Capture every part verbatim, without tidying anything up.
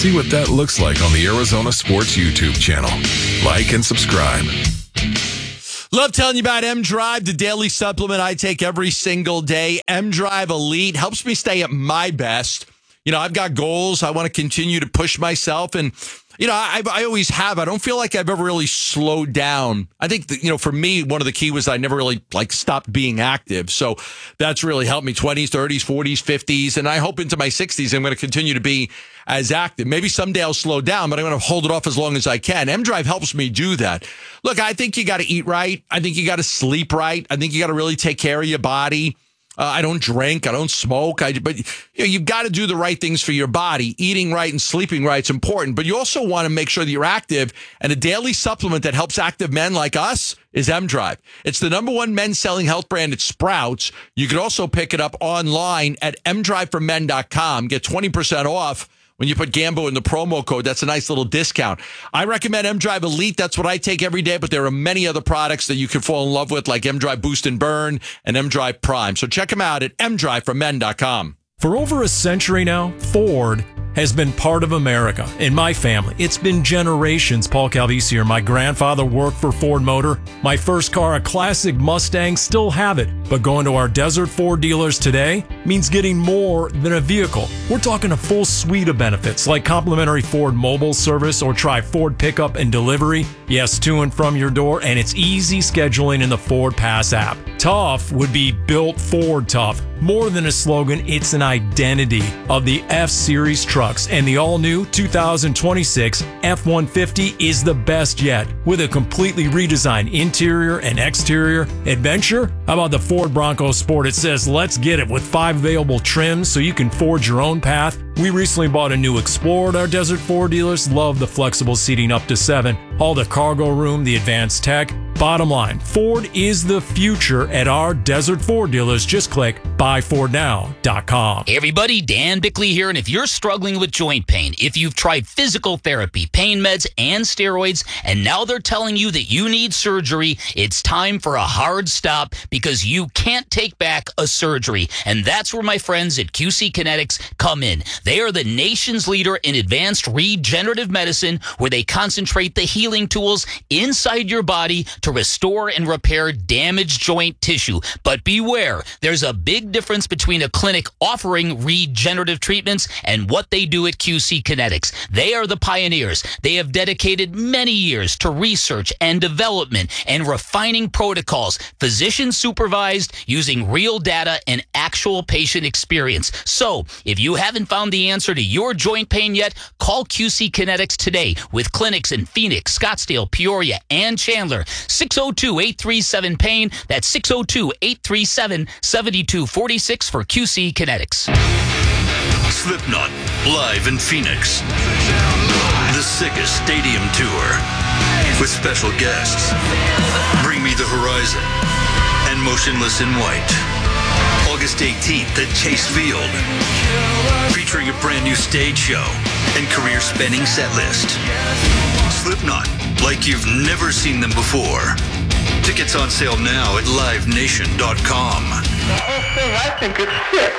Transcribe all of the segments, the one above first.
See what that looks like on the Arizona Sports YouTube channel. Like and subscribe. Love telling you about M-Drive, the daily supplement I take every single day. M-Drive Elite helps me stay at my best. You know, I've got goals. I want to continue to push myself. And, you know, I, I always have. I don't feel like I've ever really slowed down. I think, that, you know, for me, one of the key was I never really, like, stopped being active. So that's really helped me twenties, thirties, forties, fifties. And I hope into my sixties, I'm going to continue to be as active. Maybe someday I'll slow down, but I'm going to hold it off as long as I can. M-Drive helps me do that. Look, I think you got to eat right. I think you got to sleep right. I think you got to really take care of your body. Uh, I don't drink. I don't smoke. I, but you know, you've got to do the right things for your body. Eating right and sleeping right is important. But you also want to make sure that you're active. And a daily supplement that helps active men like us is M-Drive. It's the number one men's selling health brand at Sprouts. You can also pick it up online at m drive for men dot com. Get twenty percent off when you put Gambo in the promo code. That's a nice little discount. I recommend M-Drive Elite. That's what I take every day, but there are many other products that you can fall in love with, like M-Drive Boost and Burn and M-Drive Prime. So check them out at m drive for men dot com. For over a century now, Ford has been part of America. In my family, it's been generations. Paul Calvisi here. My grandfather worked for Ford Motor. My first car, a classic Mustang, still have it. But going to our Desert Ford dealers today means getting more than a vehicle. We're talking a full suite of benefits like complimentary Ford mobile service, or try Ford pickup and delivery. Yes, to and from your door, and it's easy scheduling in the Ford Pass app. Tough would be built Ford tough. More than a slogan, it's an identity of the F-Series trucks, and the all-new two thousand twenty-six F one fifty is the best yet, with a completely redesigned interior and exterior. Adventure? How about the Ford Bronco Sport? It says, let's get it, with five available trims so you can forge your own path. We recently bought a new Explorer at our Desert Ford dealers. Love the flexible seating up to seven. All the cargo room, the advanced tech. Bottom line, Ford is the future at our Desert Ford dealers. Just click buy ford now dot com. Hey everybody, Dan Bickley here, and if you're struggling with joint pain, if you've tried physical therapy, pain meds, and steroids, and now they're telling you that you need surgery, it's time for a hard stop, because you can't take back a surgery. And that's where my friends at Q C Kinetics come in. They are the nation's leader in advanced regenerative medicine, where they concentrate the healing tools inside your body to restore and repair damaged joint tissue. But beware, there's a big difference between a clinic offering regenerative treatments and what they do at Q C Kinetics. They are the pioneers. They have dedicated many years to research and development and refining protocols, physician supervised, using real data and actual patient experience. So, if you haven't found the answer to your joint pain yet, call Q C Kinetics today, with clinics in Phoenix, Scottsdale, Peoria, and Chandler. six oh two, eight three seven, pain. That's six oh two, eight three seven, seven two four six for Q C Kinetics. Slipknot, live in Phoenix. The Sickest Stadium Tour, with special guests Bring Me the Horizon and Motionless in White. August eighteenth at Chase Field, featuring a brand new stage show and career-spanning set list. Slipknot, like you've never seen them before. Tickets on sale now at live nation dot com. The whole thing, I think, is sick.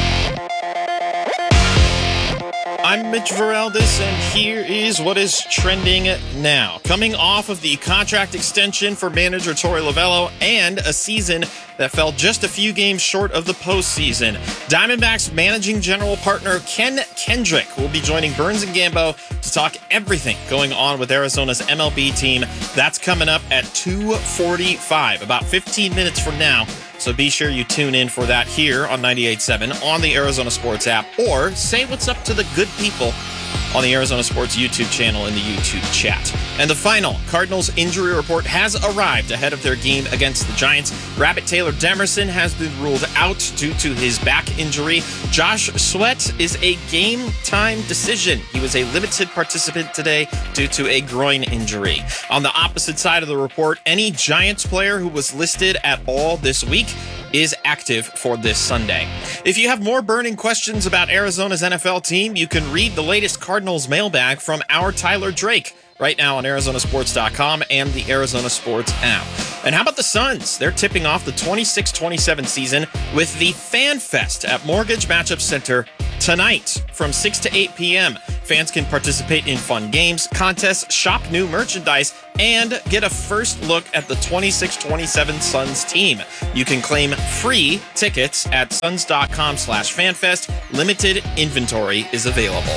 I'm Mitch Varaldis, and here is what is trending now. Coming off of the contract extension for manager Torey Lovullo and a season that fell just a few games short of the postseason, Diamondbacks managing general partner Ken Kendrick will be joining Burns and Gambo to talk everything going on with Arizona's M L B team. That's coming up at two forty-five, about fifteen minutes from now. So be sure you tune in for that here on ninety-eight point seven on the Arizona Sports app, or say what's up to the good people on the Arizona Sports YouTube channel in the YouTube chat. And the final Cardinals injury report has arrived ahead of their game against the Giants. Rabbit Taylor Demerson has been ruled out due to his back injury. Josh Sweat is a game-time decision. He was a limited participant today due to a groin injury. On the opposite side of the report, any Giants player who was listed at all this week is active for this Sunday. If you have more burning questions about Arizona's N F L team, you can read the latest Cardinals mailbag from our Tyler Drake right now on Arizona Sports dot com and the Arizona Sports app. And how about the Suns? They're tipping off the twenty-six twenty-seven season with the Fan Fest at Mortgage Matchup Center tonight from six to eight p.m. Fans can participate in fun games, contests, shop new merchandise, and get a first look at the twenty-six twenty-seven Suns team. You can claim free tickets at suns dot com slash fanfest. Limited inventory is available.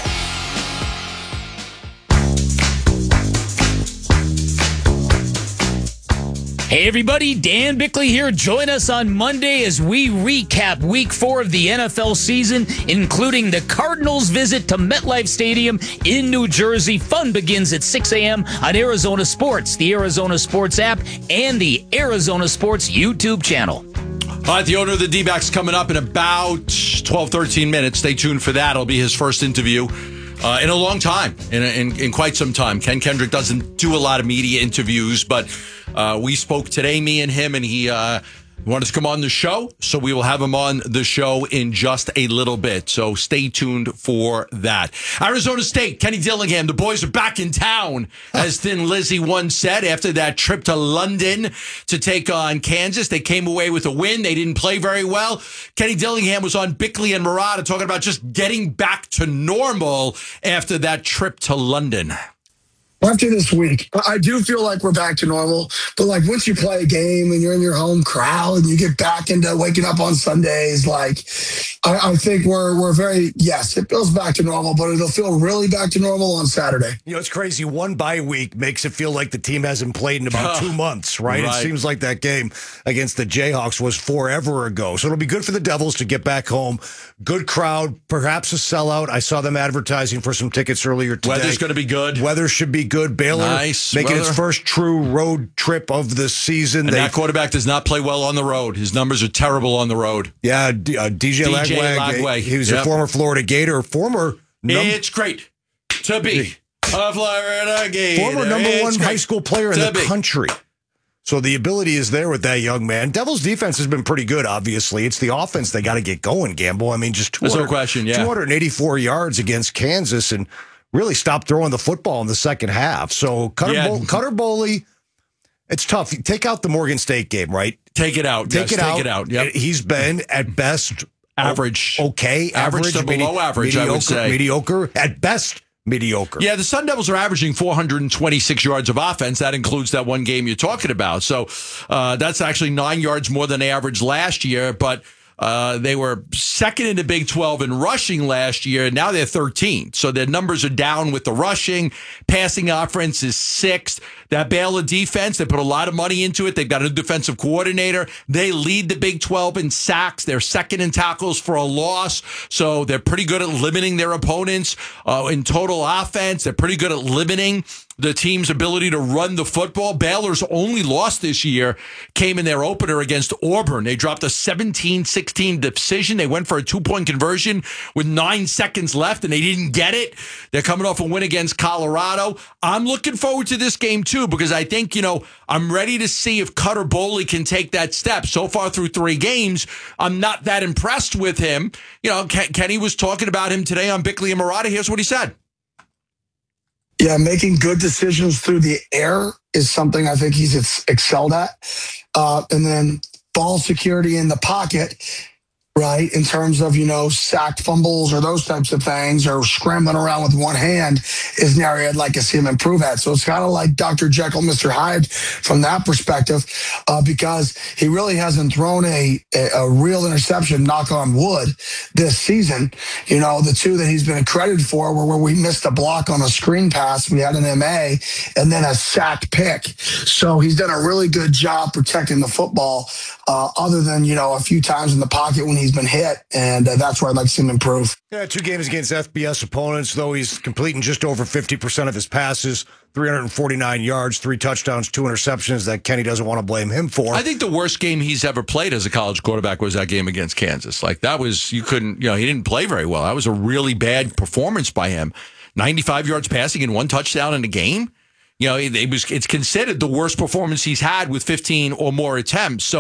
Hey everybody, Dan Bickley here. Join us on Monday as we recap week four of the N F L season, including the Cardinals' visit to MetLife Stadium in New Jersey. Fun begins at six a.m. on Arizona Sports, the Arizona Sports app, and the Arizona Sports YouTube channel. All right, the owner of the D-backs coming up in about twelve, thirteen minutes. Stay tuned for that. It'll be his first interview uh, in a long time, in, in, in quite some time. Ken Kendrick doesn't do a lot of media interviews, but uh, we spoke today, me and him, and he uh, wanted to come on the show, so we will have him on the show in just a little bit. So stay tuned for that. Arizona State, Kenny Dillingham, the boys are back in town, as Thin Lizzy once said, after that trip to London to take on Kansas. They came away with a win. They didn't play very well. Kenny Dillingham was on Bickley and Murata talking about just getting back to normal after that trip to London. After this week, I do feel like we're back to normal. But like once you play a game and you're in your home crowd and you get back into waking up on Sundays, like I, I think we're we're very, yes, it feels back to normal, but it'll feel really back to normal on Saturday. You know, it's crazy. One bye week makes it feel like the team hasn't played in about two months, right? Right. It seems like that game against the Jayhawks was forever ago. So it'll be good for the Devils to get back home. Good crowd, perhaps a sellout. I saw them advertising for some tickets earlier today. Weather's going to be good. Weather should be good. Baylor Nice making weather. its first true road trip of the season. And They- that quarterback does not play well on the road. His numbers are terrible on the road. Yeah, D- uh, D J, D J Lagwag. Lagwag. He was Yep. a former Florida Gator, former num- It's great to be a Florida Gator. former number It's one great high school player in to the be. country. So the ability is there with that young man. Devils defense has been pretty good, obviously. It's the offense they got to get going, Gamble. I mean, just There's no question, yeah. two hundred eighty-four yards against Kansas and really stopped throwing the football in the second half. So Cutter, Yeah. Bo- Cutter Boley, it's tough. Take out the Morgan State game, right? Take it out. Take yes, it take out. it out. Yep. He's been at best Average. okay, Average to below average, I mediocre, would say. mediocre at best, mediocre. Yeah, the Sun Devils are averaging four hundred twenty-six yards of offense. That includes that one game you're talking about. So uh, that's actually nine yards more than they averaged last year. But uh, they were second in the Big twelve in rushing last year. Now they're thirteenth. So their numbers are down with the rushing. Passing offense is sixth. That Baylor defense, they put a lot of money into it. They've got a defensive coordinator. They lead the Big twelve in sacks. They're second in tackles for a loss. So they're pretty good at limiting their opponents uh, in total offense. They're pretty good at limiting the team's ability to run the football. Baylor's only loss this year came in their opener against Auburn. They dropped a seventeen sixteen decision. They went for a two-point conversion with nine seconds left, and they didn't get it. They're coming off a win against Colorado. I'm looking forward to this game, too, because I think, you know, I'm ready to see if Cutter Boley can take that step. So far through three games, I'm not that impressed with him. You know, Ken- Kenny was talking about him today on Bickley and Murata. Here's what he said. Yeah, making good decisions through the air is something I think he's ex- excelled at. Uh, and then ball security in the pocket, right, in terms of, you know, sacked fumbles or those types of things, or scrambling around with one hand, is an area I'd like to see him improve at. So it's kind of like Doctor Jekyll, Mister Hyde from that perspective, uh, because he really hasn't thrown a, a, a real interception, knock on wood, this season. You know, the two that he's been credited for were where we missed a block on a screen pass, we had an M A, and then a sacked pick. So he's done a really good job protecting the football, uh, other than, you know, a few times in the pocket when he's been hit, and uh, that's where I'd like to see him improve. Yeah, two games against F B S opponents, though he's completing just over fifty percent of his passes, three hundred forty-nine yards, three touchdowns, two interceptions that Kenny doesn't want to blame him for. I think the worst game he's ever played as a college quarterback was that game against Kansas. Like, that was, you couldn't, you know, he didn't play very well. That was a really bad performance by him. ninety-five yards passing and one touchdown in a game. You know, it, it was, it's considered the worst performance he's had with fifteen or more attempts. So,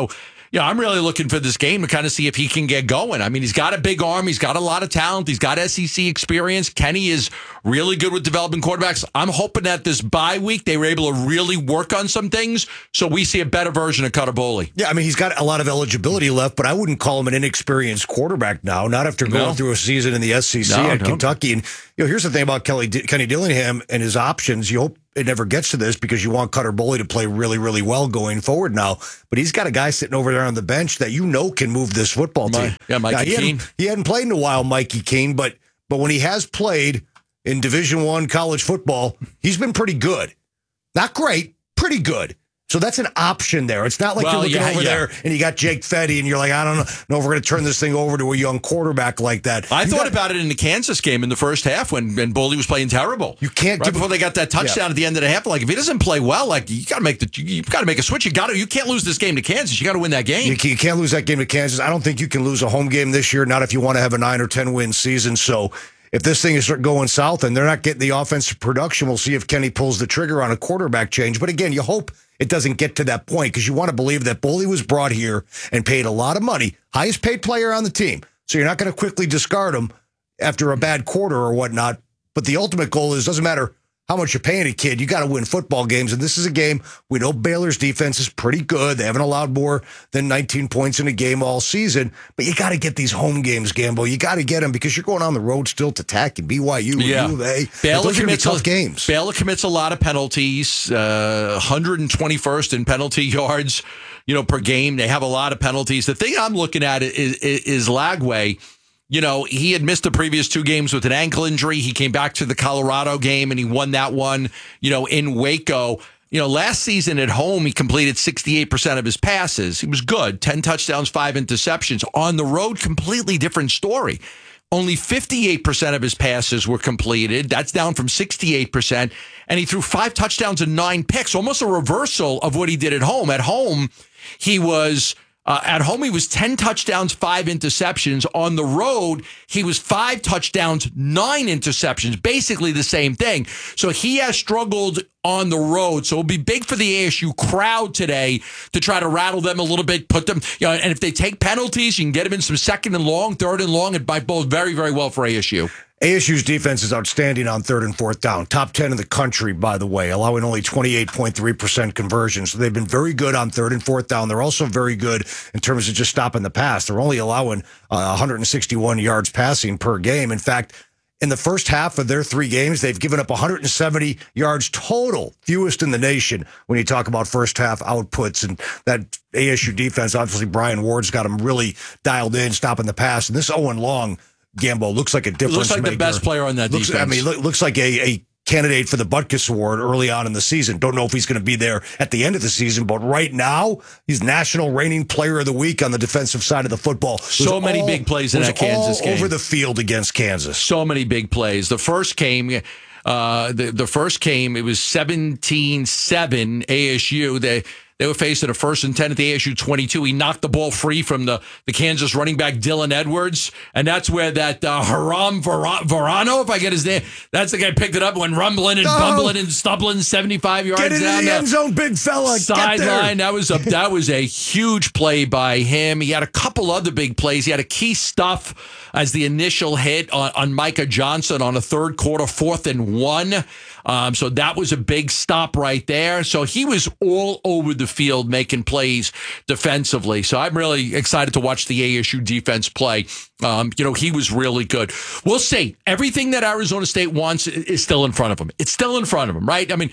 you know, I'm really looking for this game to kind of see if he can get going. I mean, he's got a big arm. He's got a lot of talent. He's got S E C experience. Kenny is really good with developing quarterbacks. I'm hoping that this bye week, they were able to really work on some things so we see a better version of Cutter Boley. Yeah, I mean, he's got a lot of eligibility left, but I wouldn't call him an inexperienced quarterback now, not after going No. through a season in the S E C No, at no. Kentucky. And, you know, here's the thing about Kelly, Kenny Dillingham and his options. You hope it never gets to this because you want Cutter Boley to play really, really well going forward now. But he's got a guy sitting over there on the bench that you know can move this football team. My, yeah, Mikey now, he Keene. Hadn't, he hadn't played in a while, Mikey Keene, but but when he has played in Division One college football, he's been pretty good. Not great, pretty good. So that's an option there. It's not like Well, you're looking yeah, over yeah. there and you got Jake Fetty and you're like, I don't know, know if we're going to turn this thing over to a young quarterback like that. I You thought got- about it in the Kansas game in the first half when, when Boley was playing terrible. You can't right give- before they got that touchdown Yeah. at the end of the half. Like if he doesn't play well, like you got to make the you got to make a switch. You got to you can't lose this game to Kansas. You got to win that game. You can- you can't lose that game to Kansas. I don't think you can lose a home game this year, not if you want to have a nine or ten win season. So if this thing is going south and they're not getting the offensive production, we'll see if Kenny pulls the trigger on a quarterback change. But again, you hope it doesn't get to that point because you want to believe that Boley was brought here and paid a lot of money, highest paid player on the team. So you're not going to quickly discard him after a bad quarter or whatnot. But the ultimate goal is, doesn't matter how much you're paying a kid, you got to win football games. And this is a game, we know Baylor's defense is pretty good. They haven't allowed more than nineteen points in a game all season. But you got to get these home games, Gambo. You got to get them because you're going on the road still to Tech and B Y U and Yeah. U of A. Baylor Those are going to be commits tough a, games. Baylor commits a lot of penalties, uh, one hundred twenty-first in penalty yards, you know, per game. They have a lot of penalties. The thing I'm looking at is, is, is Lagway. You know, he had missed the previous two games with an ankle injury. He came back to the Colorado game and he won that one, you know, in Waco. You know, last season at home, he completed sixty-eight percent of his passes. He was good. ten touchdowns, five interceptions. On the road, completely different story. Only fifty-eight percent of his passes were completed. That's down from sixty-eight percent. And he threw five touchdowns and nine picks, almost a reversal of what he did at home. At home, he was... Uh, at home, he was ten touchdowns, five interceptions. On the road, he was five touchdowns, nine interceptions, basically the same thing. So he has struggled on the road. So it'll be big for the A S U crowd today to try to rattle them a little bit, put them, you know, and if they take penalties, you can get them in some second and long, third and long. It might bode very, very well for A S U. A S U's defense is outstanding on third and fourth down. Top ten in the country, by the way, allowing only twenty-eight point three percent conversion. So they've been very good on third and fourth down. They're also very good in terms of just stopping the pass. They're only allowing uh, one hundred sixty-one yards passing per game. In fact, in the first half of their three games, they've given up one hundred seventy yards total, fewest in the nation when you talk about first half outputs. And that A S U defense, obviously Brian Ward's got them really dialed in, stopping the pass. And this Owen Long, Gambo, looks like a difference Looks like maker. the best player on that looks, defense. I mean, look, looks like a, a candidate for the Butkus Award early on in the season. Don't know if he's going to be there at the end of the season, but right now, he's national reigning player of the week on the defensive side of the football. So Was many all- big plays in was that Kansas all game. over the field against Kansas. So many big plays. The first game, uh, the, the first game, it was seventeen seven A S U. They they were facing a first and ten at the A S U twenty-two. He knocked the ball free from the, the Kansas running back Dylan Edwards, and that's where that uh, Haram Var- Varano, if I get his name, that's the guy picked it up, went rumbling and Oh. bumbling and stumbling seventy-five yards Get into down the end zone, big fella. Get there. sideline. That was a that was a huge play by him. He had a couple other big plays. He had a key stuff as the initial hit on, on Micah Johnson on a third quarter, fourth and one. Um, so that was a big stop right there. So he was all over the field making plays defensively. So I'm really excited to watch the A S U defense play. Um, you know, he was really good. We'll see. Everything that Arizona State wants is still in front of them. It's still in front of them, right? I mean,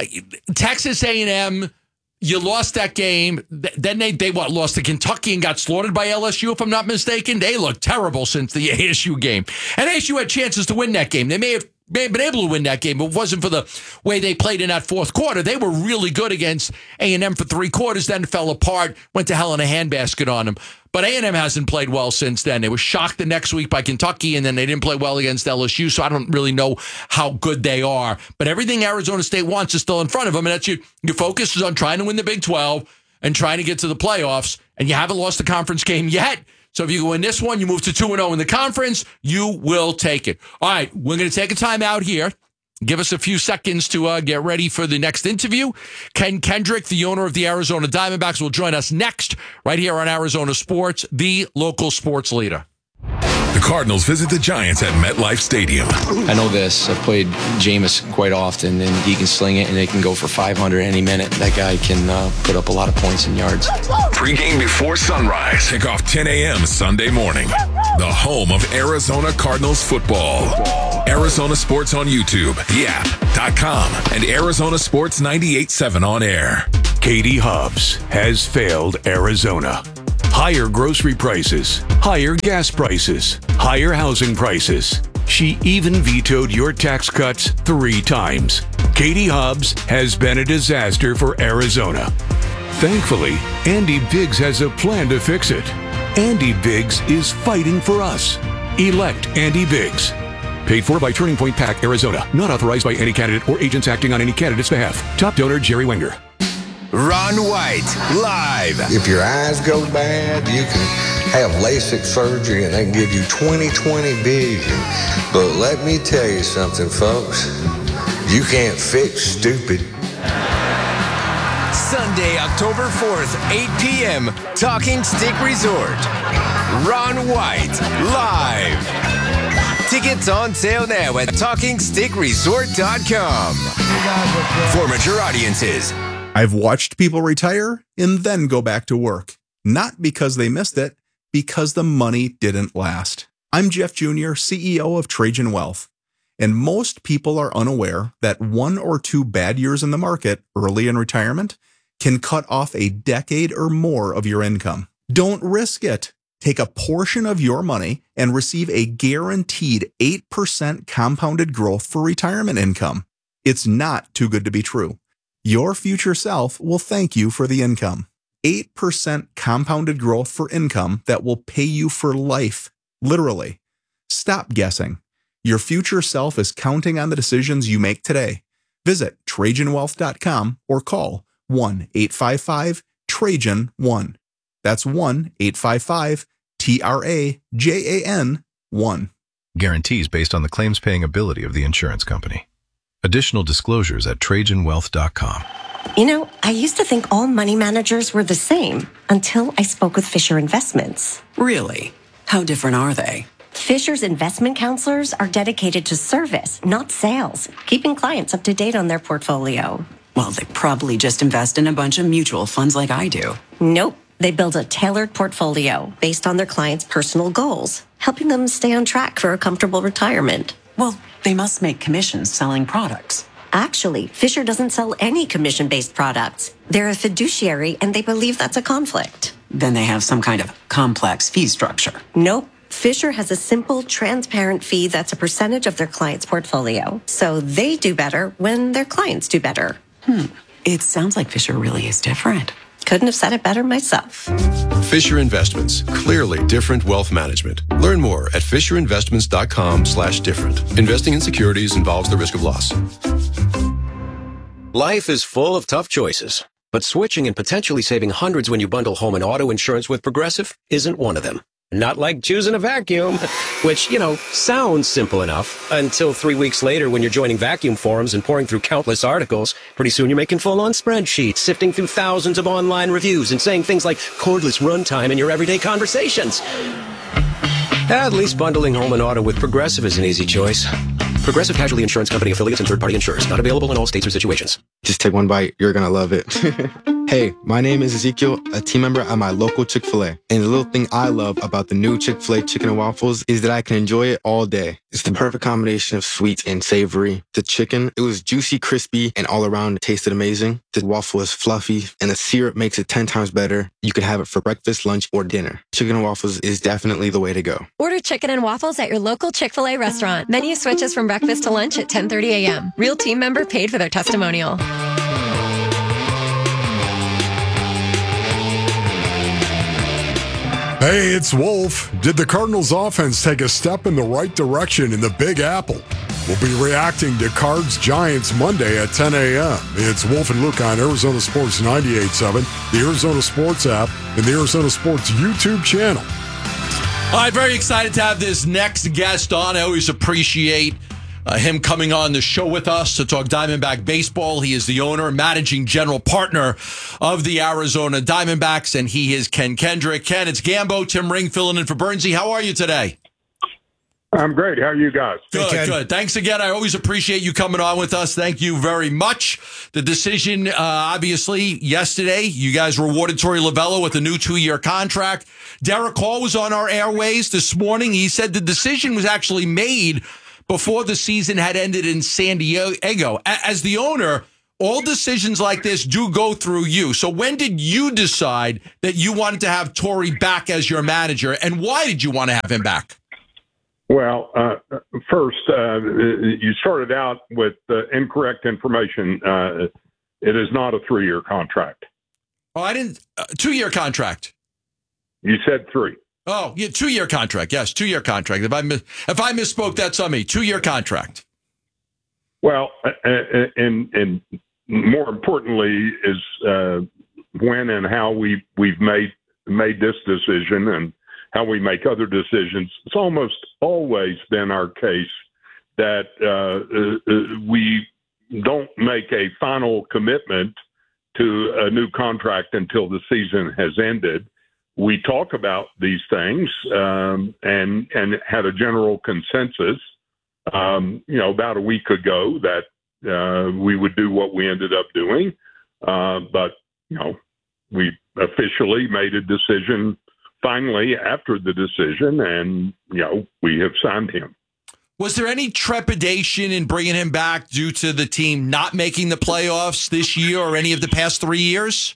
Texas A and M, you lost that game. Then they, they what, lost to Kentucky and got slaughtered by L S U, if I'm not mistaken. They look terrible since the A S U game. And A S U had chances to win that game. They may have may have been able to win that game, but it wasn't for the way they played in that fourth quarter. They were really good against A and M for three quarters, then fell apart, went to hell in a handbasket on them. But A and M hasn't played well since then. They were shocked the next week by Kentucky, and then they didn't play well against L S U, so I don't really know how good they are. But everything Arizona State wants is still in front of them, and that's your, your focus is on trying to win the Big twelve and trying to get to the playoffs, and you haven't lost a conference game yet. So if you win this one, you move to two and oh in the conference, you will take it. All right, we're going to take a time out here. give us a few seconds to uh, get ready for the next interview. Ken Kendrick, the owner of the Arizona Diamondbacks, will join us next right here on Arizona Sports, the local sports leader. The Cardinals visit the Giants at MetLife Stadium. I know this. I've played Jameis quite often, and he can sling it, and they can go for five hundred any minute. That guy can uh, put up a lot of points and yards. Pre-game before sunrise. Kickoff ten a.m. Sunday morning. The home of Arizona Cardinals football. Arizona Sports on YouTube, the app, dot com, and Arizona Sports ninety-eight point seven on air. Katie Hobbs has failed Arizona. Higher grocery prices, higher gas prices, higher housing prices. She even vetoed your tax cuts three times. Katie Hobbs has been a disaster for Arizona. Thankfully, Andy Biggs has a plan to fix it. Andy Biggs is fighting for us. Elect Andy Biggs. Paid for by Turning Point PAC, Arizona. Not authorized by any candidate or agents acting on any candidate's behalf. Top donor, Jerry Wenger. Ron White, live. If your eyes go bad, you can have LASIK surgery and they can give you twenty twenty vision. But let me tell you something, folks. You can't fix stupid. Sunday, October fourth, eight p.m., Talking Stick Resort. Ron White, live. Tickets on sale now at talking stick resort dot com. For mature audiences. I've watched people retire and then go back to work. Not because they missed it, because the money didn't last. I'm Jeff Junior, C E O of Trajan Wealth. And most people are unaware that one or two bad years in the market early in retirement can cut off a decade or more of your income. Don't risk it. Take a portion of your money and receive a guaranteed eight percent compounded growth for retirement income. It's not too good to be true. Your future self will thank you for the income. eight percent compounded growth for income that will pay you for life. Literally. Stop guessing. Your future self is counting on the decisions you make today. Visit Trajan Wealth dot com or call one eight five five Trajan one. That's one eight five five T R A J A N one. Guarantees based on the claims-paying ability of the insurance company. Additional disclosures at Trajan Wealth dot com. You know, I used to think all money managers were the same until I spoke with Fisher Investments. Really? How different are they? Fisher's investment counselors are dedicated to service, not sales, keeping clients up to date on their portfolio. Well, they probably just invest in a bunch of mutual funds like I do. Nope. They build a tailored portfolio based on their clients' personal goals, helping them stay on track for a comfortable retirement. Well, they must make commissions selling products. Actually, Fisher doesn't sell any commission-based products. They're a fiduciary, and they believe that's a conflict. Then they have some kind of complex fee structure. Nope. Fisher has a simple, transparent fee that's a percentage of their client's portfolio. So they do better when their clients do better. Hmm. It sounds like Fisher really is different. Couldn't have said it better myself. Fisher Investments. Clearly different wealth management. Learn more at fisher investments dot com slash different. Investing in securities involves the risk of loss. Life is full of tough choices, but switching and potentially saving hundreds when you bundle home and auto insurance with Progressive isn't one of them. Not like choosing a vacuum, which, you know, sounds simple enough until three weeks later when you're joining vacuum forums and pouring through countless articles. Pretty soon you're making full-on spreadsheets, sifting through thousands of online reviews and saying things like cordless runtime in your everyday conversations. At least bundling home and auto with Progressive is an easy choice. Progressive Casualty Insurance Company affiliates and third-party insurers. Not available in all states or situations. Just take one bite. You're going to love it. Hey, my name is Ezekiel, a team member at my local Chick-fil-A. And the little thing I love about the new Chick-fil-A chicken and waffles is that I can enjoy it all day. It's the perfect combination of sweet and savory. The chicken, it was juicy, crispy, and all around it tasted amazing. The waffle is fluffy, and the syrup makes it ten times better. You can have it for breakfast, lunch, or dinner. Chicken and waffles is definitely the way to go. Order chicken and waffles at your local Chick-fil-A restaurant. Menu switches from breakfast to lunch at ten thirty a.m. Real team member paid for their testimonial. Hey, it's Wolf. Did the Cardinals offense take a step in the right direction in the Big Apple? We'll be reacting to Cards Giants Monday at ten a.m. It's Wolf and Luke on Arizona Sports ninety-eight point seven, the Arizona Sports app, and the Arizona Sports YouTube channel. All right, very excited to have this next guest on. I always appreciate Uh, him coming on the show with us to talk Diamondback baseball. He is the owner, managing general partner of the Arizona Diamondbacks, and he is Ken Kendrick. Ken, it's Gambo, Tim Ring filling in for Bernsey. How are you today? I'm great. How are you guys? Good, hey, good. Thanks again. I always appreciate you coming on with us. Thank you very much. The decision, uh, obviously, yesterday, you guys rewarded Torey Lovullo with a new two-year contract. Derek Hall was on our airways this morning. He said the decision was actually made before the season had ended in San Diego. As the owner, all decisions like this do go through you. So when did you decide that you wanted to have Torey back as your manager, and why did you want to have him back? Well, uh, first, uh, you started out with uh, incorrect information. Uh, it is not a three-year contract. Oh, I didn't. Uh, two-year contract. You said three. Oh, yeah, two-year contract. Yes, two-year contract. If I mis- if I misspoke, that's on me. Two-year contract. Well, and and more importantly is uh, when and how we we've made made this decision and how we make other decisions. It's almost always been our case that uh, uh, we don't make a final commitment to a new contract until the season has ended. We talk about these things um, and and had a general consensus, um, you know, about a week ago that uh, we would do what we ended up doing. Uh, but, you know, we officially made a decision finally after the decision, and, you know, we have signed him. Was there any trepidation in bringing him back due to the team not making the playoffs this year or any of the past three years?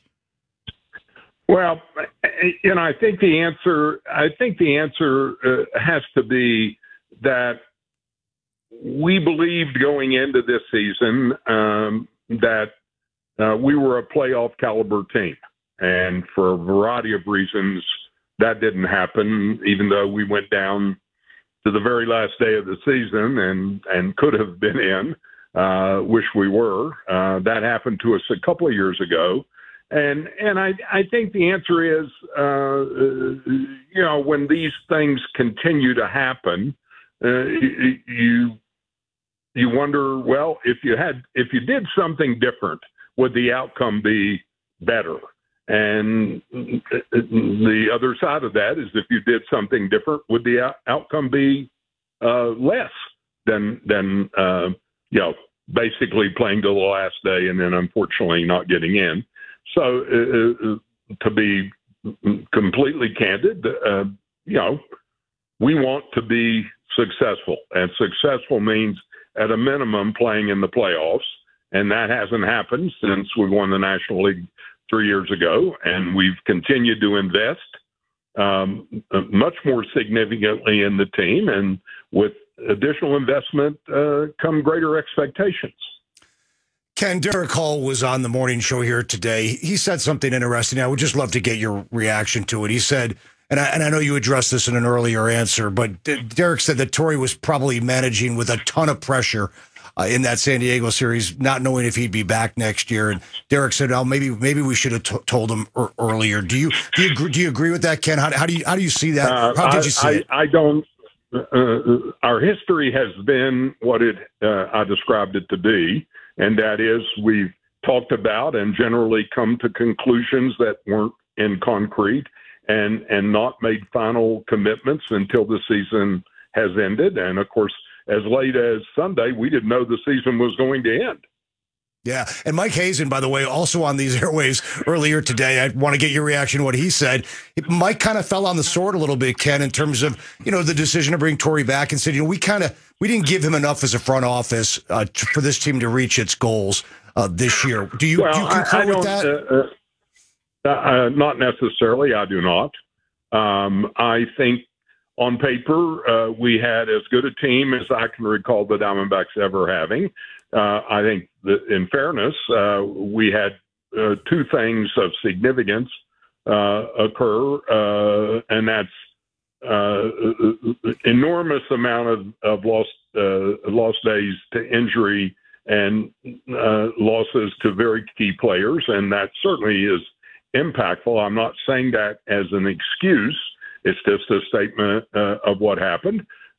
Well, you know, I think the answer, I think the answer uh, has to be that we believed going into this season um, that uh, we were a playoff caliber team. And for a variety of reasons, that didn't happen, even though we went down to the very last day of the season and, and could have been in. Uh, wish we were. Uh, that happened to us a couple of years ago. And and I, I think the answer is, uh, you know, when these things continue to happen, uh, you you wonder, well, if you had if you did something different, would the outcome be better? And the other side of that is, if you did something different, would the out- outcome be uh, less than than uh, you know, basically playing to the last day and then unfortunately not getting in? So uh, to be completely candid, uh, you know, we want to be successful, and successful means at a minimum playing in the playoffs, and that hasn't happened since we won the National League three years ago, and we've continued to invest um, much more significantly in the team, and with additional investment uh, come greater expectations. Ken, Derek Hall was on the morning show here today. He said something interesting. I would just love to get your reaction to it. He said, and I, and I know you addressed this in an earlier answer, but D- Derek said that Torey was probably managing with a ton of pressure Uh, in that San Diego series, not knowing if he'd be back next year. And Derek said, "Oh, maybe maybe we should have t- told him er- earlier." Do you do you agree, do you agree with that, Ken? How, how do you how do you see that? Uh, how did I, you see I, it? I don't. Uh, our history has been what it uh, I described it to be, and that is we've talked about and generally come to conclusions that weren't in concrete, and and not made final commitments until the season has ended. And of course, as late as Sunday, we didn't know the season was going to end. Yeah. And Mike Hazen, by the way, also on these airwaves earlier today, I want to get your reaction to what he said. Mike kind of fell on the sword a little bit, Ken, in terms of, you know, the decision to bring Torey back, and said, you know, we kind of, we didn't give him enough as a front office uh, to, for this team to reach its goals uh, this year. Do you, well, do you concur I, I with don't, that? Uh, uh, uh, not necessarily. I do not. Um, I think on paper, uh, we had as good a team as I can recall the Diamondbacks ever having. Uh, I think that in fairness, uh, we had uh, two things of significance uh, occur, uh, and that's uh, enormous amount of, of lost uh, lost days to injury and uh, losses to very key players, and that certainly is impactful. I'm not saying that as an excuse. It's just a statement uh, of what happened.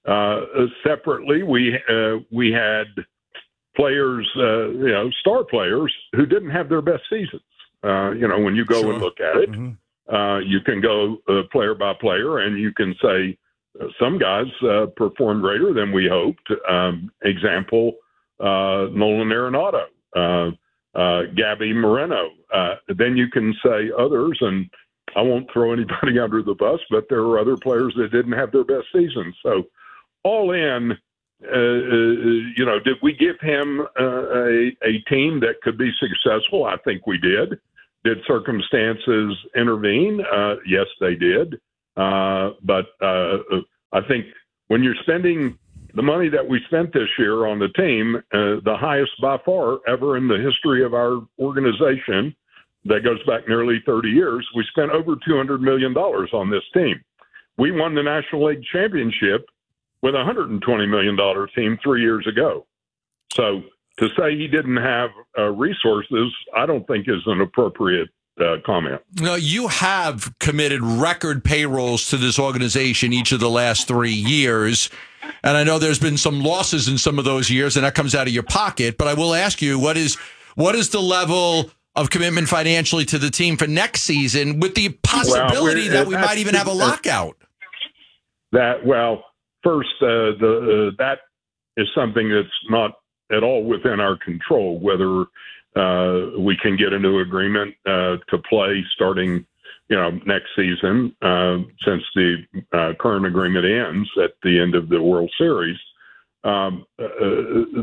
Uh, separately, we uh, we had players, uh, you know, star players who didn't have their best seasons. Uh, you know, when you go Sure. and look at it, Mm-hmm. uh, you can go uh, player by player, and you can say uh, some guys uh, performed greater than we hoped. Um, example, uh, Nolan Arenado, uh, uh, Gabby Moreno. Uh, then you can say others, and I won't throw anybody under the bus, but there were other players that didn't have their best season. So all in, uh, uh, you know, did we give him uh, a, a team that could be successful? I think we did. Did circumstances intervene? Uh, yes, they did. Uh, but uh, I think when you're spending the money that we spent this year on the team, uh, the highest by far ever in the history of our organization, that goes back nearly thirty years, we spent over two hundred million dollars on this team. We won the National League Championship with a one hundred twenty million dollars team three years ago. So to say he didn't have uh, resources, I don't think is an appropriate uh, comment. No, you have committed record payrolls to this organization each of the last three years. And I know there's been some losses in some of those years, and that comes out of your pocket. But I will ask you, what is what is the level of commitment financially to the team for next season, with the possibility well, that we might even have a lockout? That well, first, uh, the uh, that is something that's not at all within our control. Whether uh, we can get a new agreement uh, to play starting, you know, next season, uh, since the uh, current agreement ends at the end of the World Series. Um, uh,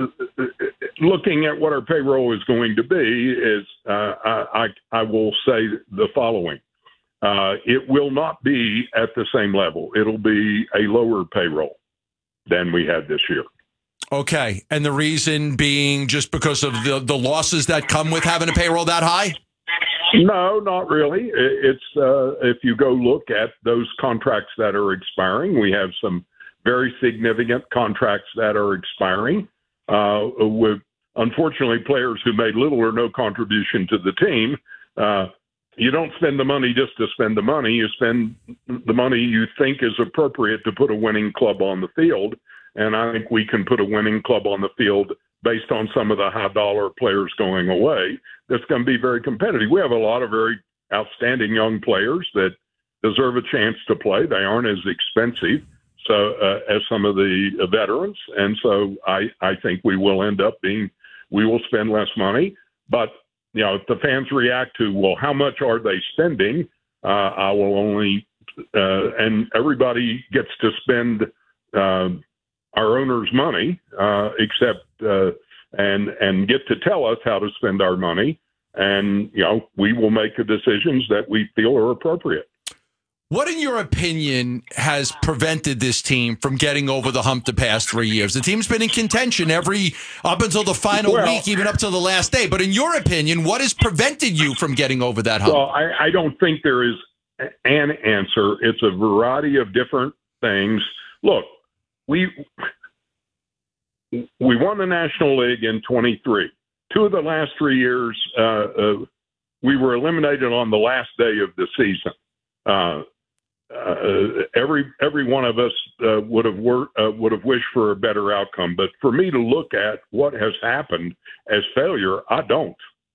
looking at what our payroll is going to be, is uh, I, I will say the following. Uh, it will not be at the same level. It'll be a lower payroll than we had this year. Okay. And the reason being just because of the, the losses that come with having a payroll that high? No, not really. It's uh, if you go look at those contracts that are expiring, we have some very significant contracts that are expiring uh, with, unfortunately, players who made little or no contribution to the team. Uh, you don't spend the money just to spend the money. You spend the money you think is appropriate to put a winning club on the field. And I think we can put a winning club on the field based on some of the high-dollar players going away. That's going to be very competitive. We have a lot of very outstanding young players that deserve a chance to play. They aren't as expensive so uh, as some of the uh, veterans. And so I, I think we will end up being, we will spend less money. But, you know, if the fans react to, well, how much are they spending? Uh, I will only, uh, and everybody gets to spend uh, our owners' money, uh, except, uh, and, and get to tell us how to spend our money. And, you know, we will make the decisions that we feel are appropriate. What, in your opinion, has prevented this team from getting over the hump the past three years? The team's been in contention every up until the final well, week, even up to the last day. But in your opinion, what has prevented you from getting over that hump? Well, I, I don't think there is an answer. It's a variety of different things. Look, we we won the National League in twenty-three. Two of the last three years, uh, uh, we were eliminated on the last day of the season. Uh, Uh, every every one of us uh, would have wor- uh, would have wished for a better outcome. But for me to look at what has happened as failure, I don't.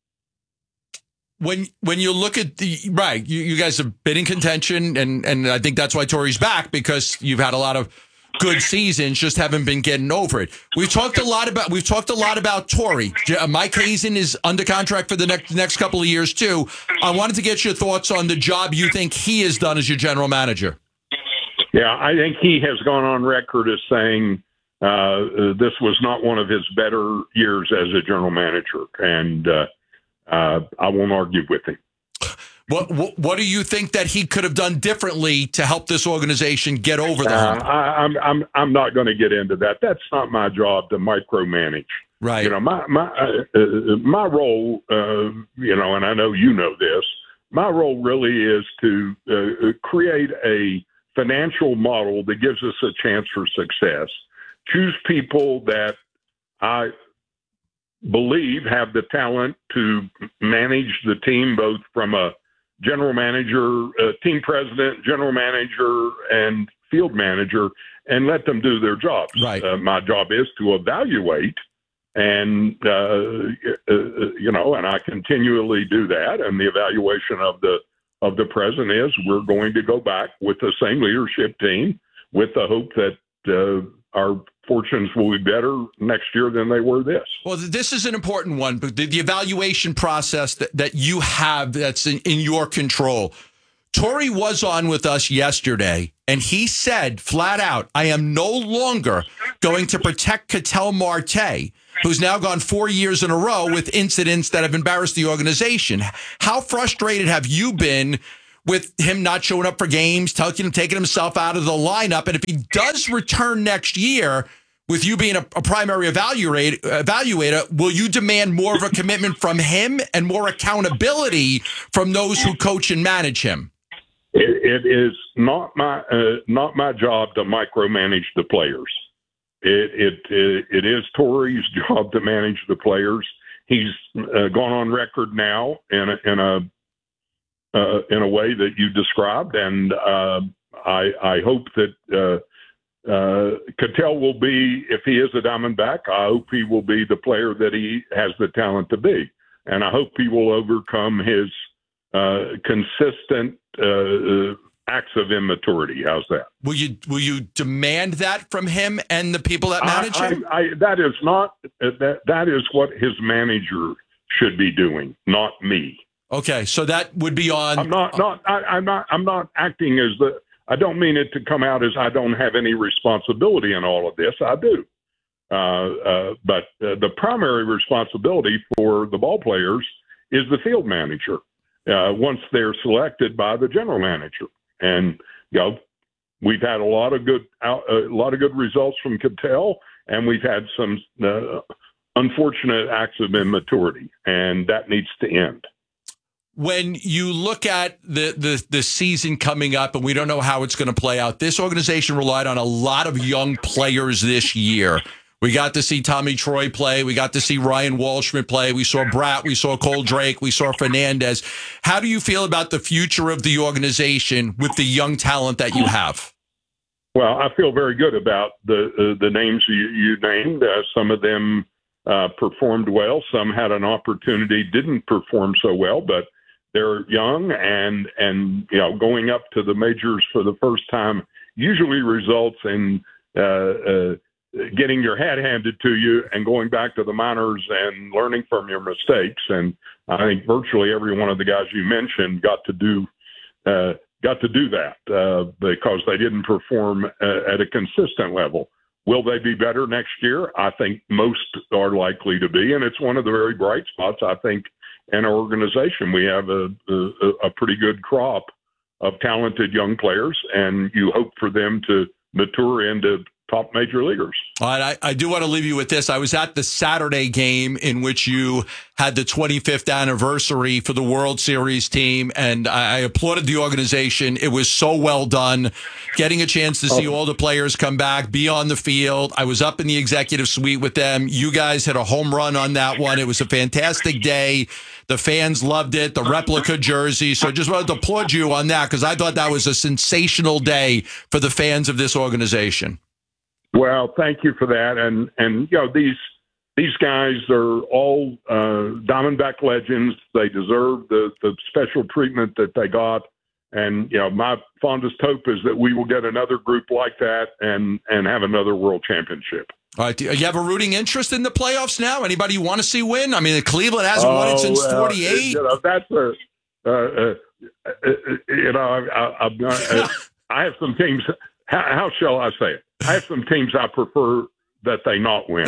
When when you look at the right, you, you guys have been in contention, and and I think that's why Torey's back, because you've had a lot of good seasons, just haven't been getting over it. We've talked a lot about we've talked a lot about Torey. Mike Hazen is under contract for the next next couple of years too. I wanted to get your thoughts on the job you think he has done as your general manager. Yeah, I think he has gone on record as saying uh, this was not one of his better years as a general manager, and uh, uh, I won't argue with him. What, what what do you think that he could have done differently to help this organization get over the hump? Uh, I, I'm I'm I'm not going to get into that. That's not my job to micromanage. Right. You know, my my uh, uh, my role. Uh, you know, and I know you know this. My role really is to uh, create a financial model that gives us a chance for success. Choose people that I believe have the talent to manage the team, both from a general manager, uh, team president, general manager, and field manager and let them do their jobs. Right. Uh, my job is to evaluate, and uh, uh, you know, and I continually do that. And the evaluation of the of the present is we're going to go back with the same leadership team, with the hope that uh, our fortunes will be better next year than they were this. Well, this is an important one, but the, the evaluation process that, that you have that's in, in your control. Torey was on with us yesterday, and he said flat out, I am no longer going to protect Ketel Marte, who's now gone four years in a row with incidents that have embarrassed the organization. How frustrated have you been with him not showing up for games, taking him, taking himself out of the lineup? And if he does return next year, with you being a, a primary evaluator, evaluator, will you demand more of a commitment from him and more accountability from those who coach and manage him? It, it is not my uh, not my job to micromanage the players. It it it, it is Torey's job to manage the players. He's uh, gone on record now in a, in a uh, in a way that you described, and uh, I I hope that uh, uh, Ketel will be, if he is a Diamondback, I hope he will be the player that he has the talent to be, and I hope he will overcome his uh, consistent uh, acts of immaturity. How's that? Will you will you demand that from him and the people that manage I, him? I, I, that is not that. That is what his manager should be doing, not me. Okay, so that would be on. I'm not. Not. I, I'm not. I'm not acting as the. I don't mean it to come out as I don't have any responsibility in all of this. I do. Uh, uh, but uh, the primary responsibility for the ball players is the field manager. Uh, once they're selected by the general manager. And, you know, we've had a lot of good, a lot of good results from Ketel, and we've had some uh, unfortunate acts of immaturity, and that needs to end. When you look at the, the, the season coming up, and we don't know how it's going to play out, this organization relied on a lot of young players this year. We got to see Tommy Troy play. We got to see Ryan Walshman play. We saw Bratt. We saw Cole Drake. We saw Fernandez. How do you feel about the future of the organization with the young talent that you have? Well, I feel very good about the uh, the names you, you named. Uh, some of them uh, performed well. Some had an opportunity, didn't perform so well, but they're young, and and you know, going up to the majors for the first time usually results in uh, uh, getting your hat handed to you and going back to the minors and learning from your mistakes. And I think virtually every one of the guys you mentioned got to do uh, got to do that uh, because they didn't perform uh, at a consistent level. Will they be better next year? I think most are likely to be, and it's one of the very bright spots, I think, in our organization. We have a, a, a pretty good crop of talented young players, and you hope for them to mature into top major leaguers. All right, I, I do want to leave you with this. I was at the Saturday game in which you had the twenty-fifth anniversary for the World Series team, and I, I applauded the organization. It was so well done. Getting a chance to see all the players come back, be on the field. I was up in the executive suite with them. You guys hit a home run on that one. It was a fantastic day. The fans loved it, the replica jersey. So I just wanted to applaud you on that because I thought that was a sensational day for the fans of this organization. Well, thank you for that. And, and you know, these these guys are all uh, Diamondback legends. They deserve the, the special treatment that they got. And, you know, my fondest hope is that we will get another group like that and, and have another world championship. All right. Do you have a rooting interest in the playoffs now? Anybody you want to see win? I mean, Cleveland hasn't oh, won it since Uh, forty-eight. you know, that's a, uh, uh, uh, you know, I, I, I'm not, uh, I have some teams. How, how shall I say it? I have some teams I prefer that they not win.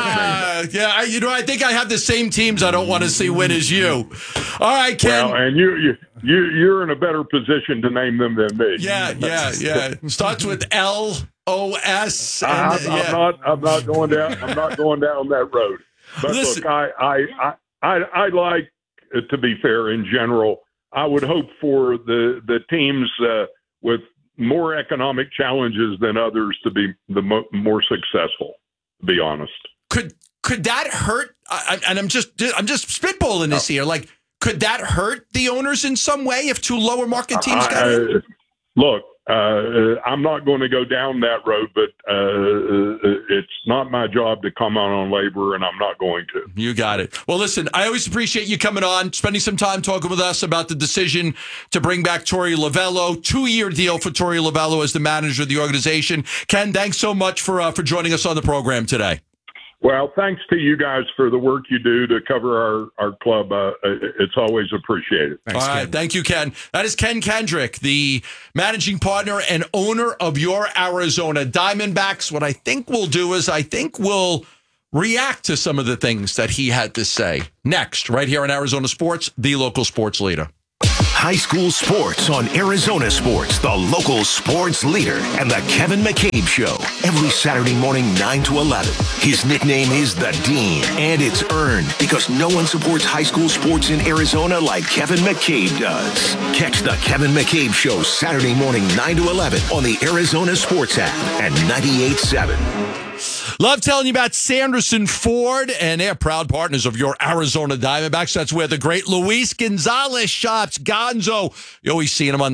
Ah, yeah, I, you know, I think I have the same teams I don't want to see win as you. All right, Ken. Well, and you, you, you, you're in a better position to name them than me. Yeah, yeah, yeah. Starts with L O S. And, I'm, yeah. I'm not. I'm not going down. I'm not going down that road. But Listen. look, I, I, I, I, I like. To be fair, in general, I would hope for the the teams uh, with more economic challenges than others to be the mo- more successful, to be honest. Could could that hurt? I, and I'm just I'm just spitballing this here. Like, could that hurt the owners in some way if two lower market teams got I, in? Look, uh, I'm not going to go down that road, but uh, it's not my job to comment on labor, and I'm not going to. You got it. Well, listen, I always appreciate you coming on, spending some time talking with us about the decision to bring back Torey Lovullo. Two-year deal for Torey Lovullo as the manager of the organization. Ken, thanks so much for uh, for joining us on the program today. Well, thanks to you guys for the work you do to cover our, our club. Uh, it's always appreciated. Thanks, All right. Ken. Thank you, Ken. That is Ken Kendrick, the managing partner and owner of your Arizona Diamondbacks. What I think we'll do is I think we'll react to some of the things that he had to say next, right here on Arizona Sports, the local sports leader. High school sports on Arizona Sports, the local sports leader, and the Kevin McCabe Show. Every Saturday morning, nine to eleven. His nickname is The Dean, and it's earned because no one supports high school sports in Arizona like Kevin McCabe does. Catch the Kevin McCabe Show Saturday morning, nine to eleven on the Arizona Sports app and ninety-eight point seven. Love telling you about Sanderson Ford, and they're proud partners of your Arizona Diamondbacks. That's where the great Luis Gonzalez shops. Gonzo. You always see him on